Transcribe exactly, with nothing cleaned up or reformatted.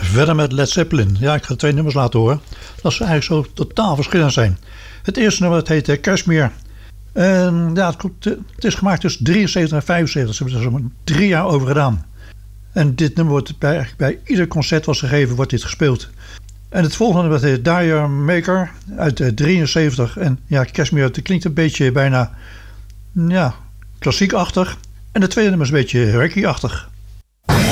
Verder met Led Zeppelin. Ja, ik ga twee nummers laten horen. Dat ze eigenlijk zo totaal verschillend zijn. Het eerste nummer, het heet uh, Kashmir. En ja, het, komt, uh, het is gemaakt tussen drieënzeventig en vijfenzeventig. Ze hebben er zo'n drie jaar over gedaan. En dit nummer wordt bij, bij ieder concert wat ze geven, wordt dit gespeeld. En het volgende nummer heet Dire Maker uit uh, drieënzeventig. En ja, Kashmir, het klinkt een beetje bijna ja, klassiekachtig. En het tweede nummer is een beetje reggae-achtig.